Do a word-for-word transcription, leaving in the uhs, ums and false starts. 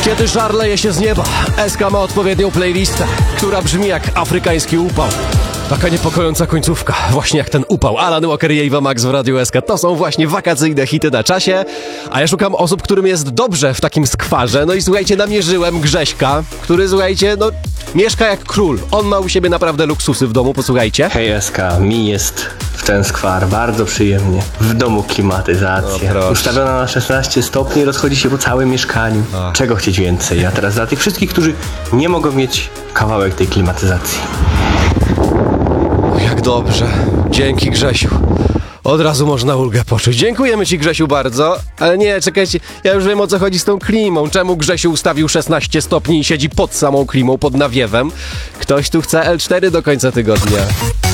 Kiedy żar leje się z nieba, S K ma odpowiednią playlistę, która brzmi jak afrykański upał. Taka niepokojąca końcówka, właśnie jak ten upał. Alan Walker i Ava Max w Radiu S K. To są właśnie wakacyjne hity na czasie, a ja szukam osób, którym jest dobrze w takim skwarze. No i słuchajcie, namierzyłem Grześka, który, słuchajcie, no mieszka jak król. On ma u siebie naprawdę luksusy w domu, posłuchajcie. Hej S K, mi jest w ten skwar bardzo przyjemnie. W domu klimatyzacja. No, ustawiona na szesnaście stopni, rozchodzi się po całym mieszkaniu. A. Czego chcieć więcej? A teraz dla tych wszystkich, którzy nie mogą mieć kawałek tej klimatyzacji. Jak dobrze. Dzięki, Grzesiu. Od razu można ulgę poczuć. Dziękujemy ci, Grzesiu, bardzo. Ale nie, czekajcie, ja już wiem, o co chodzi z tą klimą. Czemu Grzesiu ustawił szesnaście stopni i siedzi pod samą klimą, pod nawiewem? Ktoś tu chce L cztery do końca tygodnia.